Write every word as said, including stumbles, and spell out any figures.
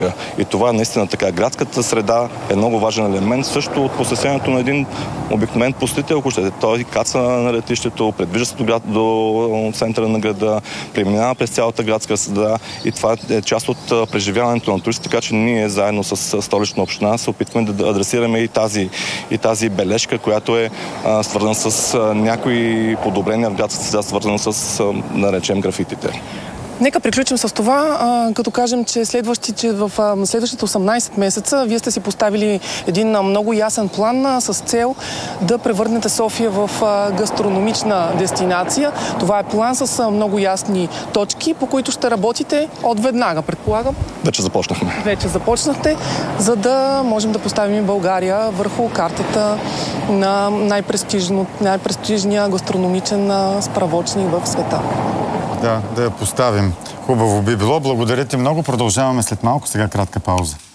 И това наистина така. Градската среда е много важен елемент. Също от посещението на един обикновен посетител, ако ще той каца на летището, предвижда се до, до центъра на града, преминава през цялата градска среда и това е част от преживяването на туристите, така че ние заедно с Столична община се опитваме да адресираме и тази, и тази бележка, която е а, свързана с а, някои подобрения в градската среда, свързана с, а, да речем, графитите. Нека приключим с това, а, като кажем, че, следващи, че в а, следващите осемнайсет месеца вие сте си поставили един а, много ясен план а, с цел да превърнете София в а, гастрономична дестинация. Това е план с а, много ясни точки, по които ще работите от веднага, предполагам. Вече започнахме. Вече започнахте, за да можем да поставим България върху картата на най-престижния гастрономичен а, справочник в света. Да, да я поставим. Хубаво би било. Благодаря ти много. Продължаваме след малко. Сега кратка пауза.